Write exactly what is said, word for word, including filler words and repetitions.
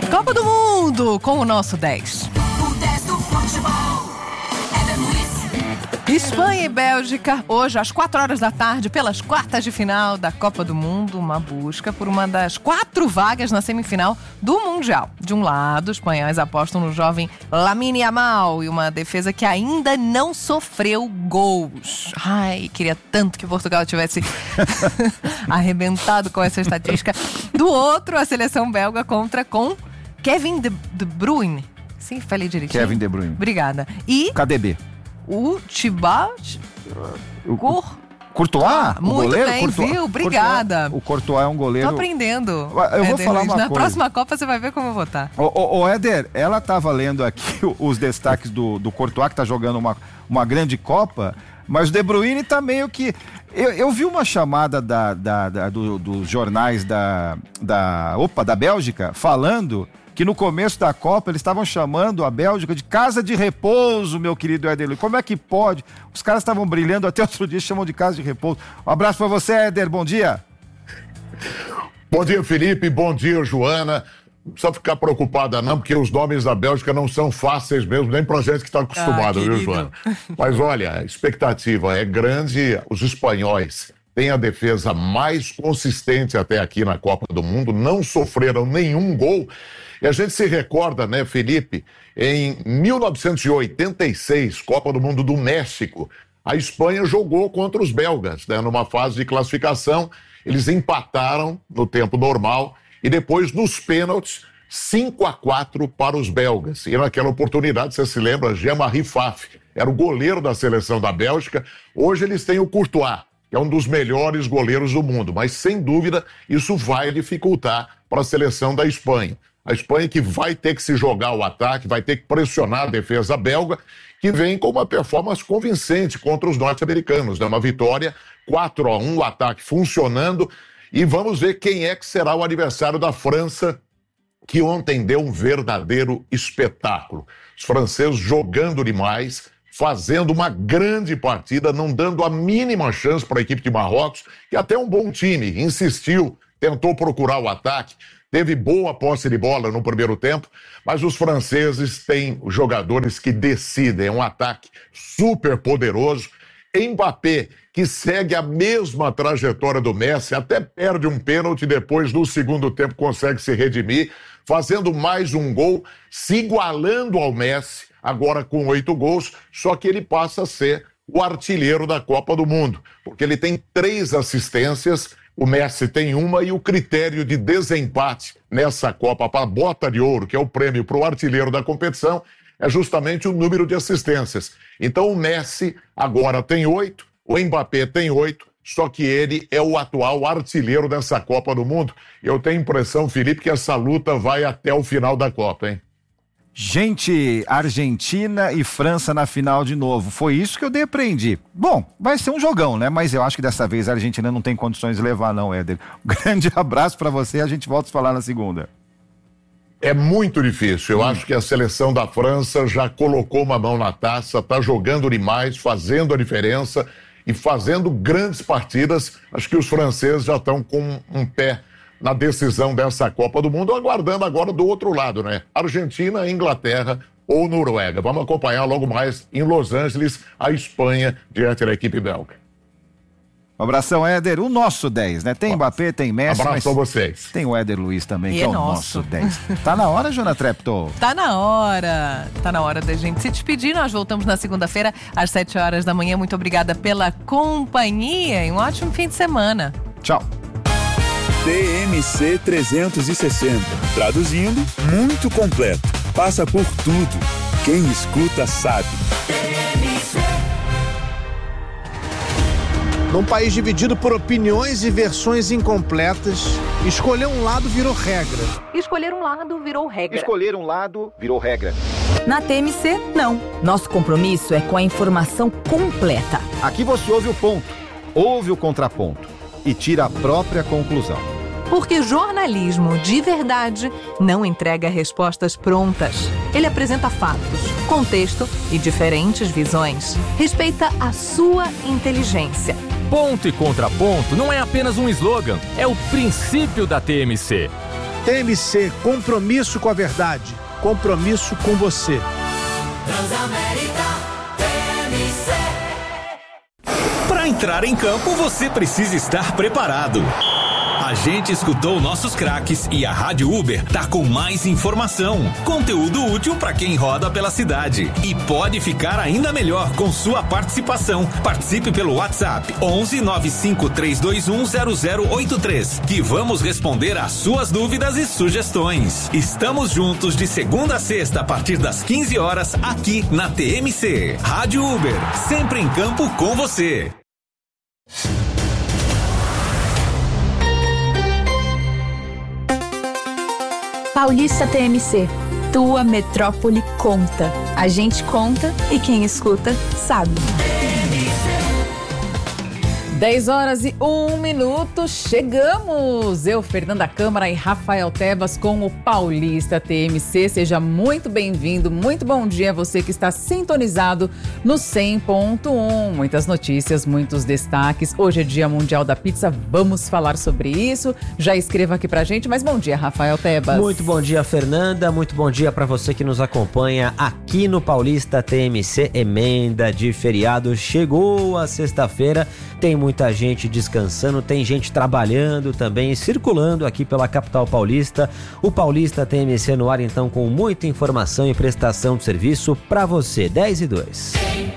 Copa do Mundo com o nosso dez. O dez do futebol. Éder Luiz. Espanha e Bélgica, hoje às quatro horas da tarde, pelas quartas de final da Copa do Mundo, uma busca por uma das quatro vagas na semifinal do Mundial. De um lado, os espanhóis apostam no jovem Lamine Yamal e uma defesa que ainda não sofreu gols. Ai, queria tanto que Portugal tivesse arrebentado com essa estatística. Do outro, a seleção belga contra com Kevin De, De Bruyne. Sim, falei direitinho. Kevin De Bruyne. Obrigada. E K D B. o Thibaut Cour... Courtois? Ah, o muito goleiro? bem, Courtois. viu? Obrigada. Courtois. O Courtois é um goleiro... Tô aprendendo. Eu vou Éder falar Luiz. uma Na coisa. próxima Copa você vai ver como eu vou estar. Ô, ô, ô Éder, ela tava lendo aqui os destaques do, do Courtois, que tá jogando uma, uma grande Copa, mas o De Bruyne tá meio que... Eu, eu vi uma chamada da, da, da, do, dos jornais da, da, opa, da Bélgica falando que no começo da Copa eles estavam chamando a Bélgica de casa de repouso, meu querido Éder Luiz. Como é que pode? Os caras estavam brilhando até outro dia, chamam de casa de repouso. Um abraço pra você, Éder, bom dia. Bom dia, Felipe, bom dia, Joana. Não precisa ficar preocupada não, porque os nomes da Bélgica não são fáceis mesmo, nem pra gente que está acostumado, Ah, viu, querido. Joana? Mas olha, a expectativa é grande. Os espanhóis têm a defesa mais consistente até aqui na Copa do Mundo, não sofreram nenhum gol. E a gente se recorda, né, Felipe, em mil novecentos e oitenta e seis, Copa do Mundo do México, a Espanha jogou contra os belgas, né, numa fase de classificação. Eles empataram no tempo normal e depois, nos pênaltis, cinco a quatro para os belgas. E naquela oportunidade, você se lembra, Jean-Marie Pfaff era o goleiro da seleção da Bélgica. Hoje eles têm o Courtois, que é um dos melhores goleiros do mundo, mas sem dúvida isso vai dificultar para a seleção da Espanha. A Espanha que vai ter que se jogar o ataque, vai ter que pressionar a defesa belga, que vem com uma performance convincente contra os norte-americanos, né? Uma vitória quatro a um, o ataque funcionando, e vamos ver quem é que será o adversário da França, que ontem deu um verdadeiro espetáculo. Os franceses jogando demais, fazendo uma grande partida, não dando a mínima chance para a equipe de Marrocos, que até um bom time, insistiu, tentou procurar o ataque, teve boa posse de bola no primeiro tempo, mas os franceses têm jogadores que decidem, é um ataque super poderoso. Mbappé, que segue a mesma trajetória do Messi, até perde um pênalti, depois no segundo tempo consegue se redimir, fazendo mais um gol, se igualando ao Messi, agora com oito gols, só que ele passa a ser o artilheiro da Copa do Mundo, porque ele tem três assistências, o Messi tem uma, e o critério de desempate nessa Copa para a bota de ouro, que é o prêmio para o artilheiro da competição, é justamente o número de assistências. Então o Messi agora tem oito, o Mbappé tem oito, só que ele é o atual artilheiro dessa Copa do Mundo. Eu tenho a impressão, Felipe, que essa luta vai até o final da Copa, hein? Gente, Argentina e França na final de novo. Foi isso que eu depreendi. Bom, vai ser um jogão, né? Mas eu acho que dessa vez a Argentina não tem condições de levar, não, Éder. Um grande abraço pra você, a gente volta a falar na segunda. É muito difícil. Eu hum. acho que a seleção da França já colocou uma mão na taça, tá jogando demais, fazendo a diferença e fazendo grandes partidas. Acho que os franceses já estão com um pé na decisão dessa Copa do Mundo, aguardando agora do outro lado, né? Argentina, Inglaterra ou Noruega. Vamos acompanhar logo mais em Los Angeles a Espanha diante da equipe belga. Um abração, Éder. O nosso dez, né? Tem Mbappé, tem Messi, abraço mas pra vocês. Tem o Éder Luiz também, E que é, é o nosso. nosso dez. Tá na hora, Jona Trepto? Tá na hora, tá na hora da gente se despedir. Nós voltamos na segunda-feira às sete horas da manhã. Muito obrigada pela companhia e um ótimo fim de semana. Tchau. T M C trezentos e sessenta. Traduzindo, muito completo. Passa por tudo. Quem escuta sabe. Num país dividido por opiniões e versões incompletas, escolher um lado virou regra. Escolher um lado virou regra. Escolher um lado virou regra. Na T M C, não. Nosso compromisso é com a informação completa. Aqui você ouve o ponto, ouve o contraponto e tira a própria conclusão. Porque jornalismo de verdade não entrega respostas prontas. Ele apresenta fatos, contexto e diferentes visões. Respeita a sua inteligência. Ponto e contraponto não é apenas um slogan, é o princípio da T M C. T M C, compromisso com a verdade, compromisso com você. Transamérica T M C. Para entrar em campo, você precisa estar preparado. A gente escutou nossos craques e a Rádio Uber tá com mais informação, conteúdo útil para quem roda pela cidade. E pode ficar ainda melhor com sua participação. Participe pelo WhatsApp onze nove cinco três dois um zero zero oito três, que vamos responder às suas dúvidas e sugestões. Estamos juntos de segunda a sexta a partir das quinze horas aqui na T M C. Rádio Uber, sempre em campo com você. Paulista T M C, tua metrópole conta. A gente conta e quem escuta sabe. dez horas e um minuto, chegamos! Eu, Fernanda Câmara e Rafael Tebas com o Paulista T M C. Seja muito bem-vindo, muito bom dia a você que está sintonizado no cem ponto um. Muitas notícias, muitos destaques. Hoje é Dia Mundial da Pizza, vamos falar sobre isso. Já escreva aqui pra gente, mas bom dia, Rafael Tebas. Muito bom dia, Fernanda. Muito bom dia para você que nos acompanha aqui no Paulista T M C. Emenda de feriado, chegou a sexta-feira, tem muito muita gente descansando, tem gente trabalhando também, circulando aqui pela capital paulista. O Paulista T M C no ar, então, com muita informação e prestação de serviço para você. dez e dois.